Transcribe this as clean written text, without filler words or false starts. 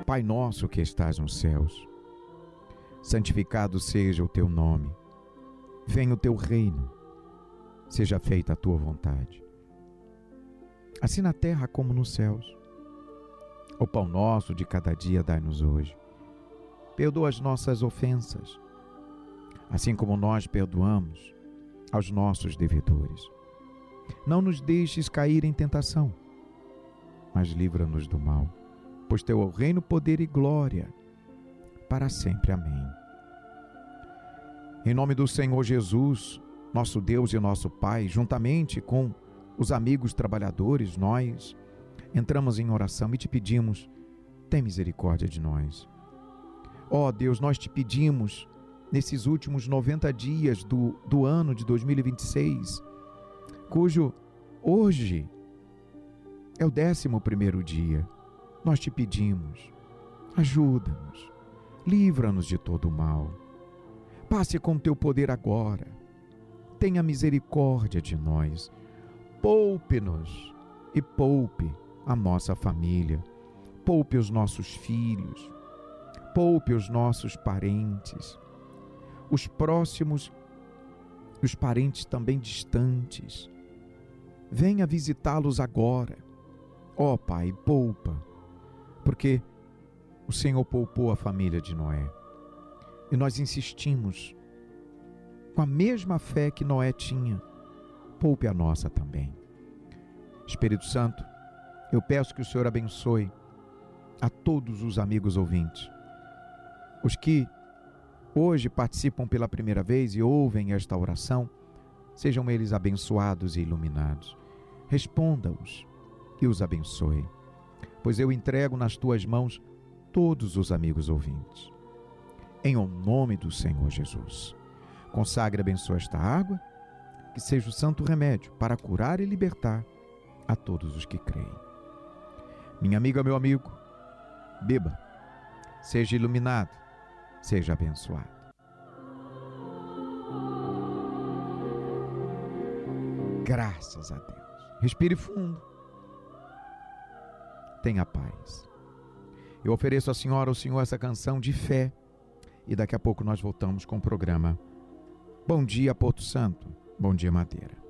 Pai nosso que estás nos céus, santificado seja o teu nome. Venha o teu reino, seja feita a tua vontade, assim na terra como nos céus. O pão nosso de cada dia dai-nos hoje. Perdoa as nossas ofensas, assim como nós perdoamos aos nossos devedores. Não nos deixes cair em tentação, mas livra-nos do mal, pois teu é o reino, poder e glória, para sempre. Amém. Em nome do Senhor Jesus, nosso Deus e nosso Pai, juntamente com os amigos trabalhadores, nós entramos em oração e te pedimos, tem misericórdia de nós. Ó Deus, nós te pedimos, nesses últimos 90 dias do ano de 2026, cujo hoje é o 11º dia, nós te pedimos, ajuda-nos, livra-nos de todo o mal, passe com teu poder agora, tenha misericórdia de nós, poupe-nos e poupe a nossa família, poupe os nossos filhos, poupe os nossos parentes, os próximos, os parentes também distantes. Venha visitá-los agora. Ó Pai, poupa, porque o Senhor poupou a família de Noé. E nós insistimos, com a mesma fé que Noé tinha, poupe a nossa também. Espírito Santo, eu peço que o Senhor abençoe a todos os amigos ouvintes, os que hoje participam pela primeira vez e ouvem esta oração, sejam eles abençoados e iluminados. Responda-os e os abençoe, pois eu entrego nas tuas mãos todos os amigos ouvintes. Em o nome do Senhor Jesus, consagre e abençoe esta água, que seja o santo remédio para curar e libertar a todos os que creem. Minha amiga, meu amigo, beba, seja iluminado, seja abençoado. Graças a Deus. Respire fundo. Tenha paz. Eu ofereço à senhora, ao senhor, essa canção de fé. E daqui a pouco nós voltamos com o programa Bom Dia Porto Santo, Bom Dia Madeira.